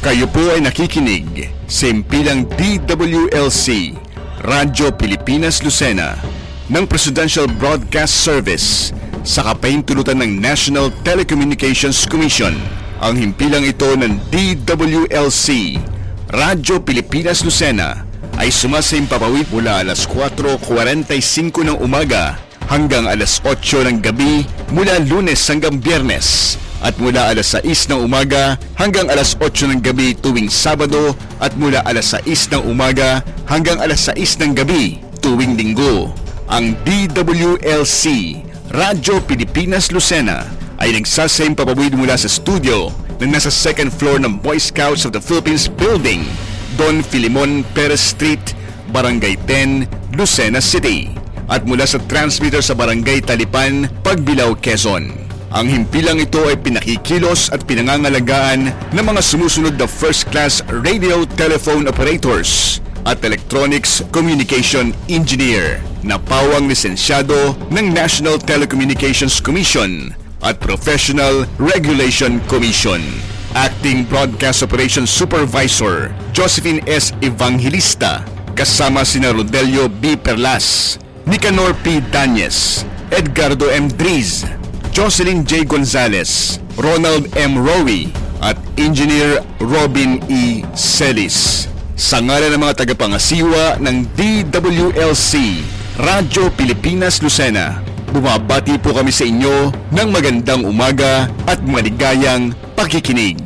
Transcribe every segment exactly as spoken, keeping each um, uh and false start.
Kayo po ay nakikinig sa impilang D W L C, Radyo Pilipinas Lucena, ng Presidential Broadcast Service sa kapahintulutan ng National Telecommunications Commission. Ang himpilang ito ng D W L C, Radyo Pilipinas Lucena, ay sumasaimpapawid mula alas kwatro kuwarenta y singko ng umaga hanggang alas otso ng gabi mula Lunes hanggang Biyernes, at mula alas sais ng umaga hanggang alas otso ng gabi tuwing Sabado, at mula alas sais ng umaga hanggang alas sais ng gabi tuwing Linggo. Ang D W L C, Radyo Pilipinas Lucena, ay nagsasaimpapawid mula sa studio na nasa second floor ng Boy Scouts of the Philippines Building, Don Filimon Perez Street, Barangay ten, Lucena City, at mula sa transmitter sa Barangay Talipan, Pagbilao, Quezon. Ang himpilang ito ay pinakikilos at pinangangalagaan ng mga sumusunod na first-class radio telephone operators at electronics communication engineer na pawang lisensyado ng National Telecommunications Commission at Professional Regulation Commission. Acting Broadcast Operations Supervisor Josephine S. Evangelista, kasama sina Rodelio B. Perlas, Nicanor P. Dañez, Edgardo M. Driz, Jocelyn J. Gonzalez, Ronald M. Rowe, at Engineer Robin E. Celis. Sa ngalan ng mga tagapangasiwa ng D W L C, Radyo Pilipinas Lucena, bumabati po kami sa inyo ng magandang umaga at maligayang pakikinig.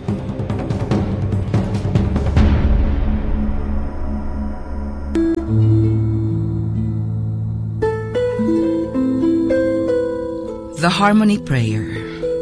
The Harmony Prayer.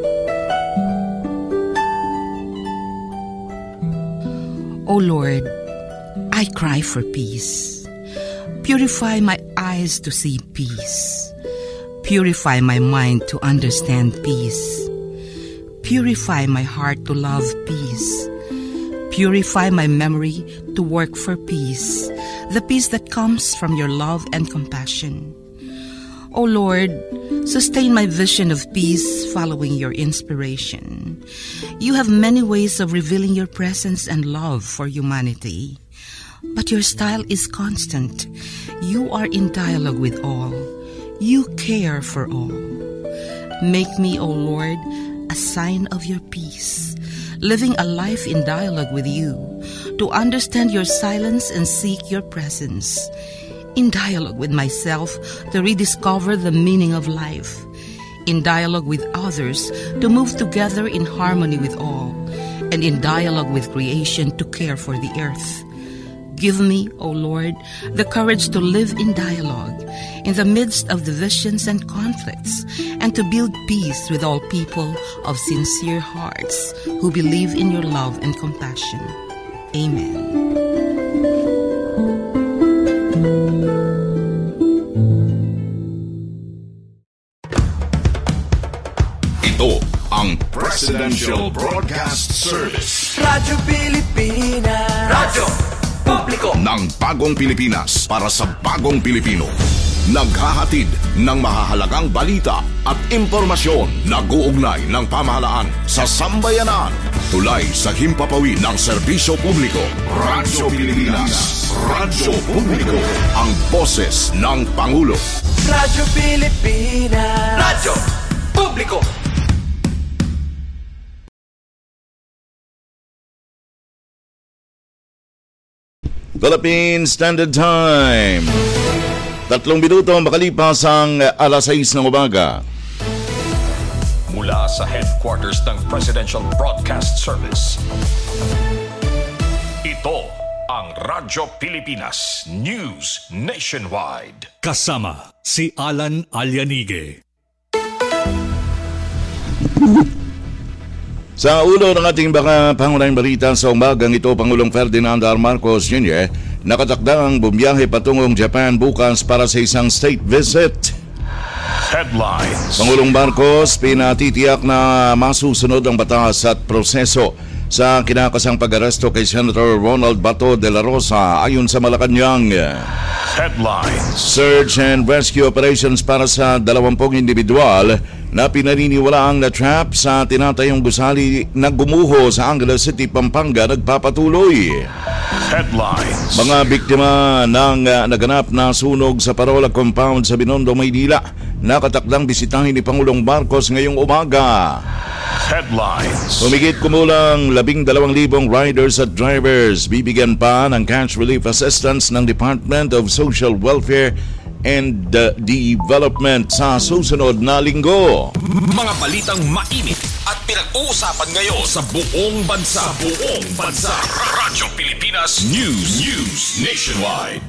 O Lord, I cry for peace. Purify my eyes to see peace. Purify my mind to understand peace. Purify my heart to love peace. Purify my memory to work for peace, the peace that comes from your love and compassion. O Lord, sustain my vision of peace following your inspiration. You have many ways of revealing your presence and love for humanity, but your style is constant. You are in dialogue with all. You care for all. Make me, O Lord, a sign of your peace, living a life in dialogue with you, to understand your silence and seek your presence. In dialogue with myself, to rediscover the meaning of life. In dialogue with others, to move together in harmony with all. And in dialogue with creation, to care for the earth. Give me, O Lord, the courage to live in dialogue, in the midst of divisions and conflicts, and to build peace with all people of sincere hearts who believe in your love and compassion. Amen. Ito ang Presidential Broadcast Service, Radyo Pilipinas, Radyo Publiko ng Bagong Pilipinas para sa Bagong Pilipino. Naghahatid ng mahahalagang balita at impormasyon, nag-uugnay ng pamahalaan sa sambayanan, tulay sa himpapawid ng serbisyo publiko. Radyo Pilipinas, Radyo Publiko, ang boses ng Pangulo. Radyo Pilipinas, Radyo Publiko. Philippine Standard Time. Tatlong minuto makalipas ang alas sais ng umaga. Mula sa headquarters ng Presidential Broadcast Service, ito ang Radyo Pilipinas News Nationwide. Kasama si Alan Alianige. Sa ulo ng ating baka pangunahing balita sa umagang ito, Pangulong Ferdinand R. Marcos Junior nakatakdang bumiyahe patungong Japan bukas para sa isang state visit. Headlines. Pangulong Marcos pinatitiyak na masusunod ang batas at proseso sa kinakasang pag-aresto kay Senator Ronald Bato de la Rosa ayon sa Malacanang. Headlines. Search and rescue operations para sa dalawampung individual na pinaniniwalaang na-trap sa tinatayong gusali na gumuho sa Angeles City, Pampanga nagpapatuloy. Headlines. Mga biktima ng uh, naganap na sunog sa Parola Compound sa Binondo, Maynila nakatakdang bisitahin ni Pangulong Marcos ngayong umaga. Headlines. Humigit kumulang labing dalawang libong riders at drivers bibigyan pa ng cash relief assistance ng Department of Social Welfare and uh, Development sa susunod na linggo. Mga balitang mainit at pinag-uusapan ngayon sa buong bansa. Sa buong bansa. Radyo Pilipinas News. News Nationwide.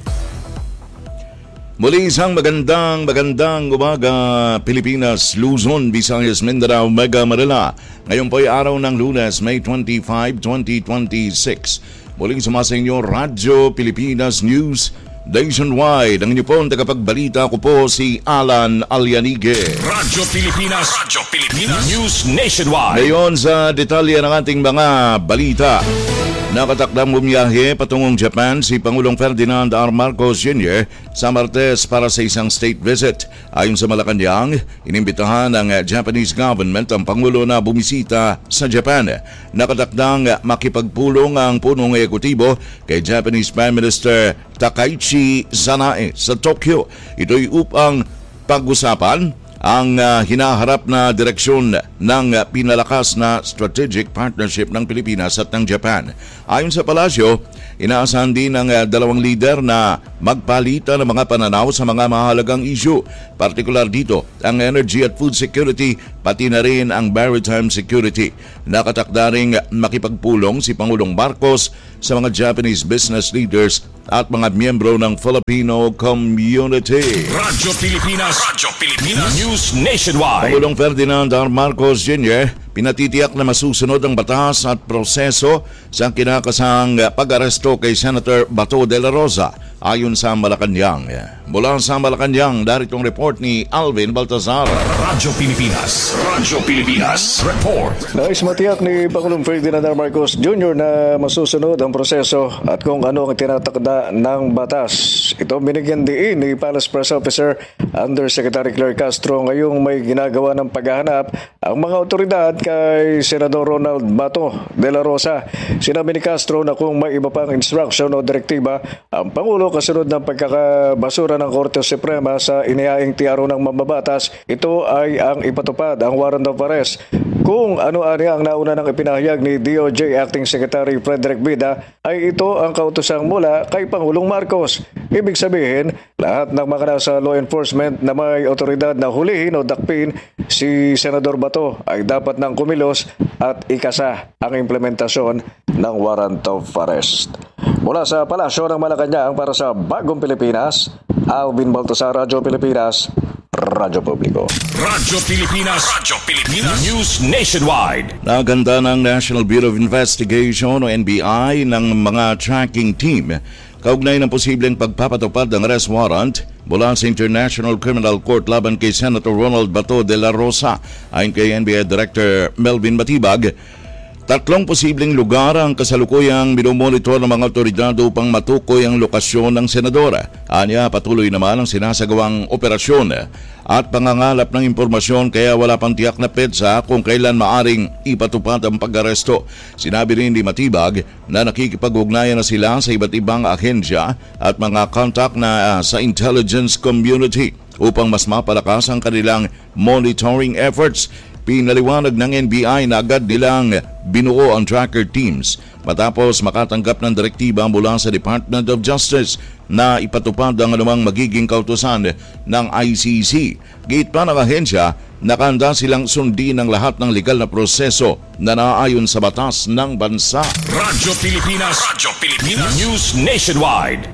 Muli isang magandang magandang umaga, Pilipinas, Luzon, Visayas, Mindanao, Mega Manila. Ngayon po ay araw ng Lunes, May twenty-fifth, twenty twenty-six. Muling sumasa inyo, Radyo Pilipinas News Nationwide. Ang inyo po ang tagapagbalita ko po si Alan Alianige. Radyo Pilipinas. Radyo Pilipinas News Nationwide. Ngayon sa detalye ng ating mga balita. Nakatakdang bumiyahe patungong Japan si Pangulong Ferdinand R. Marcos Junior sa Martes para sa isang state visit. Ayon sa Malacanang, inimbitahan ng Japanese government ang Pangulo na bumisita sa Japan. Nakatakdang makipagpulong ang punong ekutibo kay Japanese Prime Minister Takaichi Sanae sa Tokyo. Ito'y upang pag-usapan ang uh, hinaharap na direksyon ng uh, pinalakas na strategic partnership ng Pilipinas at ng Japan. Ayon sa palasyo, inaasahan din ng uh, dalawang leader na magpalitan ng mga pananaw sa mga mahalagang issue. Partikular dito, ang energy at food security, pati na rin ang maritime security. Nakatakda ring makipagpulong si Pangulong Marcos sa mga Japanese business leaders at mga miyembro ng Filipino community. Radyo Pilipinas. Radyo Pilipinas News Nationwide. Pangulong Ferdinand R. Marcos Junior pinatitiyak na masusunod ang batas at proseso sa kinakasang pag-aresto kay Senator Bato de la Rosa ayon sa Malacanang. Mula sa Malacanang, darito ang report ni Alvin Baltazar. Radyo Pilipinas. Radyo Pilipinas Report. Nais matiyak ni Pangulong Ferdinand R. Marcos Junior na masusunod ang proseso at kung ano ang tinatakda ng batas. Ito binigyan diin ni Palace Press Officer Undersecretary Claire Castro ngayong may ginagawa ng paghahanap ang mga otoridad kay Senador Ronald Bato de la Rosa. Sinabi ni Castro na kung may iba pang instruction o direktiba ang Pangulo kasunod ng pagkakabasura ng Korte Suprema sa inihaing tiaro ng mambabatas, ito ay ang ipatupad ang warrant of arrest. Kung ano-ano ang nauna ng ipinahayag ni D O J Acting Secretary Frederick Bida ay ito ang kautosang mula kay Pangulong Marcos. Ibig sabihin, lahat ng mga nasa law enforcement na may otoridad na hulihin o dakpin si Senador Bato ay dapat nang kumilos at ikasa ang implementasyon ng warrant of arrest. Mula sa Palasyo ng Malacanang para sa Bagong Pilipinas, Alvin Baltazar, Radyo Pilipinas, Radyo Publiko. Radyo Pilipinas. Radyo Pilipinas News Nationwide. Naganda ng National Bureau of Investigation o N B I ng mga tracking team kaugnay ng posibleng pagpapatupad ng arrest warrant mula sa International Criminal Court laban kay Senator Ronald Bato de la Rosa. Ayon kay N B I Director Melvin Matibag, tatlong posibleng lugar ang kasalukuyang minomonitor ng mga otoridad upang matukoy ang lokasyon ng senadora. Anya, patuloy naman ang sinasagawang operasyon at pangangalap ng impormasyon kaya wala pang tiyak na petsa kung kailan maaring ipatupad ang pag-aresto. Sinabi rin ni Matibag na nakikipag-ugnayan na sila sa iba't ibang ahensya at mga contact na uh, sa intelligence community upang mas mapalakas ang kanilang monitoring efforts. Pinaliwanag ng N B I na agad nilang binuo ang tracker teams matapos makatanggap ng direktiba mula sa Department of Justice na ipatupad ang anumang magiging kautusan ng I C C. Gate pa ng ahensya, nakahanda silang sundin ang lahat ng legal na proseso na naaayon sa batas ng bansa. Radyo Pilipinas. Radyo Pilipinas News Nationwide.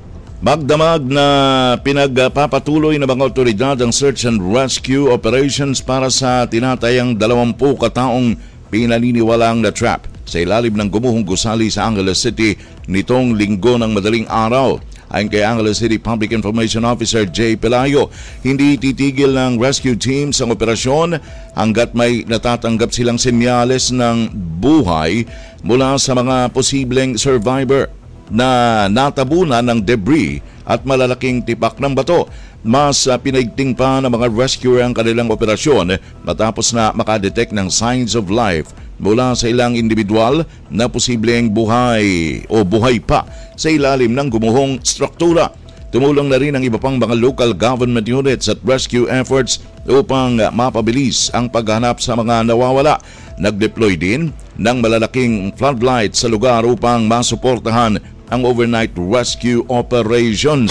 Magdamag na pinagpapatuloy ng mga otoridad ang search and rescue operations para sa tinatayang dalawampu kataong pinaniniwalaang na trap sa ilalim ng gumuhong gusali sa Angeles City nitong linggo ng madaling araw. Ayon kay Angeles City Public Information Officer Jay Pelayo, hindi titigil ng rescue teams ang operasyon hanggat may natatanggap silang senyales ng buhay mula sa mga posibleng survivor na natabunan ng debris at malalaking tipak ng bato. Mas uh, pinaigting pa ng mga rescuer ang kanilang operasyon matapos na makadetect ng signs of life mula sa ilang individual na posibleng buhay o buhay pa sa ilalim ng gumuhong struktura. Tumulong na rin ang iba pang mga local government units at rescue efforts upang mapabilis ang paghanap sa mga nawawala. Nag-deploy din ng malalaking floodlights sa lugar upang masuportahan ang overnight rescue operations.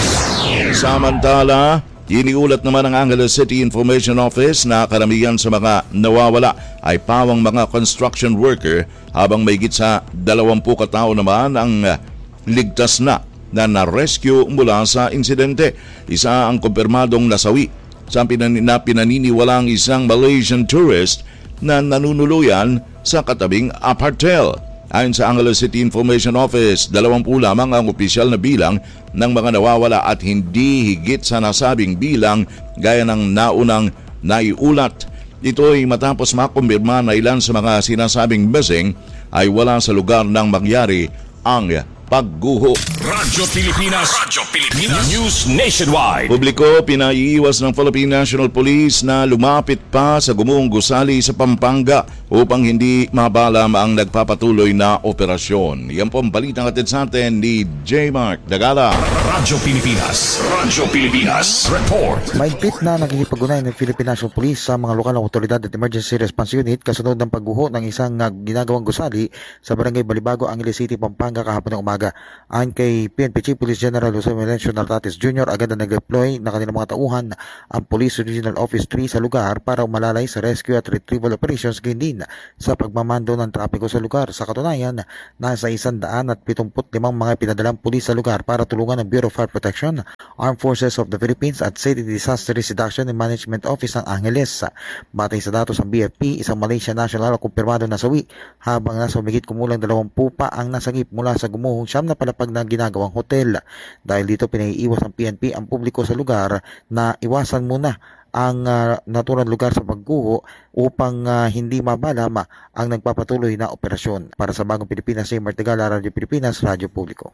Samantala, iniulat naman ng Angeles City Information Office na karamihan sa mga nawawala ay pawang mga construction worker habang mayigit sa dalawampu katao naman ang ligtas na na na-rescue mula sa insidente. Isa ang kumpirmadong nasawi sa pinan- na pinaniniwalang isang Malaysian tourist na nanunuluyan sa katabing apartel. Ayon sa Angeles City Information Office, dalawampu lamang ang opisyal na bilang ng mga nawawala at hindi higit sa nasabing bilang gaya ng naunang naiulat. Ito ay matapos makumbirma na ilan sa mga sinasabing missing ay wala sa lugar nang mangyari ang pagguho. Radyo Pilipinas, Radyo Pilipinas News Nationwide. Publiko, pinaiiwas ng Philippine National Police na lumapit pa sa gumuhong gusali sa Pampanga upang hindi mabalam ang nagpapatuloy na operasyon. Yan po ang balitang hatid sa atin ni J. Mark Dagala. Radyo Pilipinas, Radyo Pilipinas Report. Mahigpit na nagkikipag-ugnayan ng Philippine National Police sa mga lokal na otoridad at Emergency Response Unit kasunod ng pagguho ng isang uh, ginagawang gusali sa Barangay Balibago, Angeles City, Pampanga kahapon ng umaga. Ayon kay P N P Chief Police General Jose Melencio Nartates Junior, agad na nag-deploy na kanilang mga tauhan ang Police Regional Office three sa lugar para umalalay sa rescue at retrieval operations, gayon din sa pagmamando ng trapiko sa lugar. Sa katunayan, nasa isang daan at pitungput limang mga pinadalang pulis sa lugar para tulungan ng Bureau of Fire Protection, Armed Forces of the Philippines at City Disaster Reduction and Management Office ng Angeles. Batay sa datos ng B F P, isang Malaysian national ang kumpirmado nasawi habang nasa umigit kumulang dalawampu pa ang nasagip mula sa gumuhong siyam na palapag na ginagawang hotel. Dahil dito pinaiiwas ng P N P ang publiko sa lugar na iwasan muna ang uh, naturang lugar sa pagguho upang uh, hindi mabalam ang nagpapatuloy na operasyon. Para sa Bagong Pilipinas, J. Mark Dagala, Radyo Pilipinas, Radyo Publiko.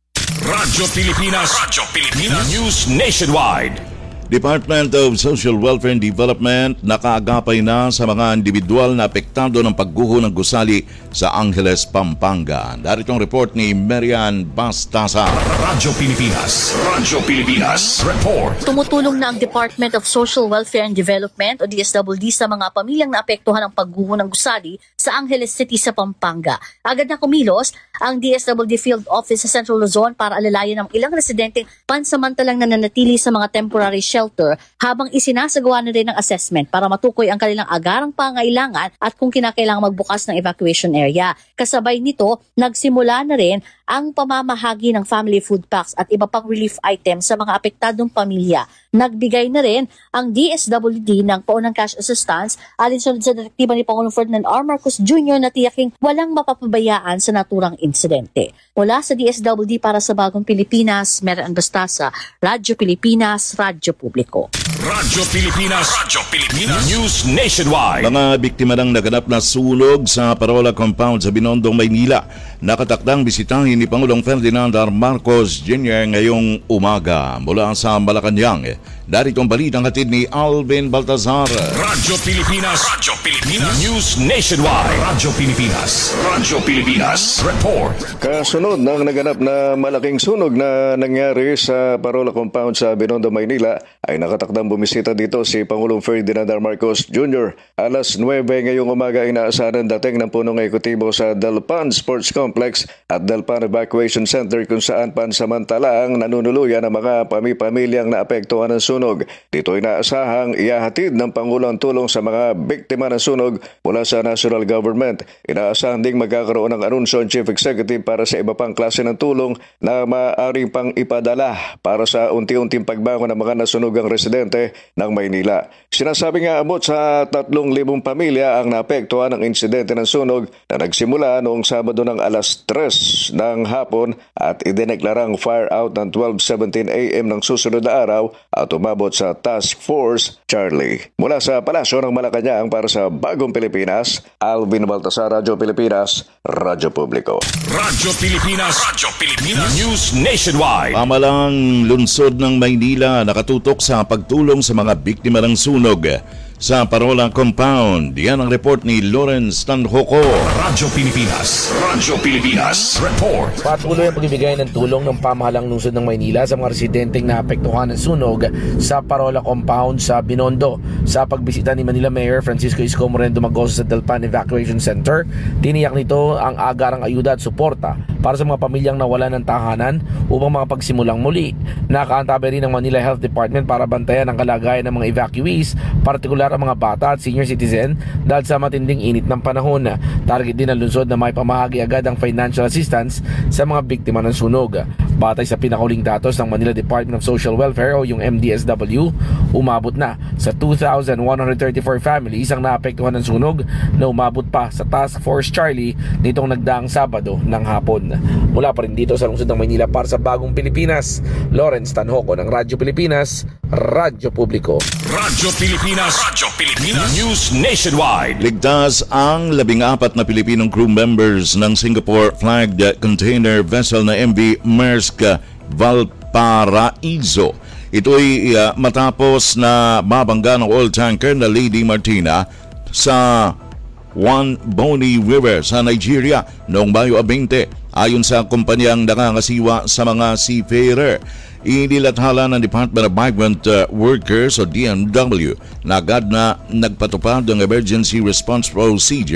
Radyo Pilipinas, Radyo Pilipinas News Nationwide. Department of Social Welfare and Development nakaagapay na sa mga individual na apektado ng pagguho ng gusali sa Angeles, Pampanga. Darito ang report ni Marian Bastasa. Radyo Pilipinas, Radyo Pilipinas Report. Tumutulong na ang Department of Social Welfare and Development o D S W D sa mga pamilyang naapektuhan ng pagguho ng gusali sa Angeles City sa Pampanga. Agad na kumilos ang D S W D Field Office sa Central Luzon para alalayan ang ilang residenteng pansamantalang nananatili sa mga temporary shelter habang isinasagawa na rin ng assessment para matukoy ang kanilang agarang pangailangan at kung kinakailangan magbukas ng evacuation area. Kasabay nito, nagsimula na rin ang pamamahagi ng family food packs at iba pang relief items sa mga apektadong pamilya. Nagbigay na rin ang D S W D ng paunang cash assistance alinsunod sa direktiba ni Pangulong Ferdinand R. Marcos Junior na tiyaking walang mapapabayaan sa naturang insidente. Mula sa D S W D para sa Bagong Pilipinas, Marian Bastasa, Radyo Pilipinas, Radyo Publiko. Radyo Pilipinas, Radyo Pilipinas News Nationwide. Mga biktima ng naganap na sunog sa Parola Compound sa Binondong, Maynila, nakatakdang bisitahin ni Pangulong Ferdinand R. Marcos Junior ngayong umaga mula sa Malacanang. Darito ang balitang hatid ni Alvin Baltazar. Radyo Pilipinas, Radyo Pilipinas News Nationwide. Radyo Pilipinas, Radyo Pilipinas Report. Kasunod ng naganap na malaking sunog na nangyari sa Parola Compound sa Binondo, Maynila, ay nakatakdang bumisita dito si Pangulong Ferdinand R. Marcos Junior Alas nuwebe ngayong umaga ay inaasahan dating ng punong ekutibo sa Dalpan Sports Complex at Dalpan Evacuation Center kung saan pansamantala ang nanunuluyan ng mga pamipamilyang naapektuhan ng sunog. Dito ay naasahang ihahatid ng Pangulo ang tulong sa mga biktima ng sunog mula sa national government. Inaasahan ding magkakaroon ng anunsyo ang Chief Executive para sa iba pang klase ng tulong na maaaring pang ipadala para sa unti-unting pagbangon ng mga nasunugang residente ng Maynila. Sinasabi nga abot sa tatlong libong pamilya ang naapektuhan ng insidente ng sunog na nagsimula noong Sabado ng alas tres ng hapon at idineklarang fire out ng twelve seventeen a m ng susunod na araw at umabot sa Task Force Charlie. Mula sa Palasyo ng Malacanang para sa Bagong Pilipinas, Alvin Baltasar, Radyo Pilipinas, Radyo Publiko. Radyo Pilipinas, Radyo Pilipinas, News Nationwide. Pamalang lungsod ng Maynila nakatutok sa pagtulong sa mga biktima ng sunog sa Parola Compound. Yan ang report ni Lawrence Tanhoco. Radyo Pilipinas, Radyo Pilipinas, report. Patuloy ang pagbibigay ng tulong ng pamahalang lungsod ng Maynila sa mga residenteng naapektuhan ng sunog sa Parola Compound sa Binondo. Sa pagbisita ni Manila Mayor Francisco Isko Moreno Dumagoso sa Dalpan Evacuation Center, tiniyak nito ang agarang ayuda at suporta para sa mga pamilyang nawalan ng tahanan upang makapagsimulang muli. Nakaantabi rin ng Manila Health Department para bantayan ang kalagayan ng mga evacuees, partikular ang mga bata at senior citizen dahil sa matinding init ng panahon. Target din ng lungsod na may pamahagi agad ang financial assistance sa mga biktima ng sunog. Batay sa pinakahuling datos ng Manila Department of Social Welfare o yung M D S W, umabot na sa two thousand one hundred thirty-four families ang naapektuhan ng sunog na umabot pa sa Task Force Charlie nitong nagdaang Sabado ng hapon. Mula pa rin dito sa lungsod ng Maynila para sa Bagong Pilipinas, Lawrence Tanhoco ng Radyo Pilipinas, Radyo Publiko. Radyo Pilipinas, Radyo Pilipinas, News Nationwide. Ligtas ang labing apat na Pilipinong crew members ng Singapore flagged container vessel na M V Maersk Valparaiso. Ito'y uh, matapos na mabangga ng oil tanker na Lady Martina sa One Boni River sa Nigeria noong Mayo twenty. Ayon sa kumpanyang nakangasiwa sa mga seafarer, inilathala ng Department of Migrant uh, Workers o D M W na agad na nagpatupad ng emergency response procedure